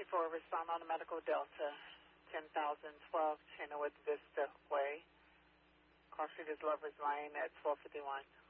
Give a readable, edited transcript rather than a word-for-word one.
1054, respond on the medical Delta, 10,012 Chenoweth Vista Way. Cross Street is Lover's Lane at 1251.